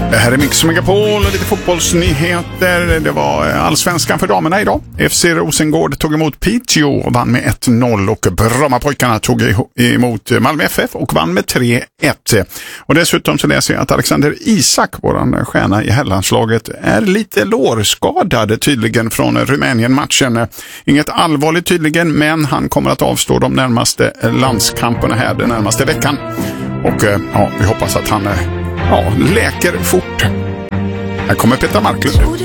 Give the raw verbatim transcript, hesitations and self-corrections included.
Det här är Mix Megapol och lite fotbollsnyheter. Det var allsvenskan för damerna idag. F C Rosengård tog emot Piteå och vann med ett noll och Brommapojkarna tog emot Malmö F F och vann med tre ett. Och dessutom så läser jag att Alexander Isak, våran stjärna i herrlandslaget, är lite lårskadad tydligen från Rumänien-matchen. Inget allvarligt tydligen, men han kommer att avstå de närmaste landskamperna här den närmaste veckan. Och ja, vi hoppas att han ja, läker fort. Här kommer Petra Marklund.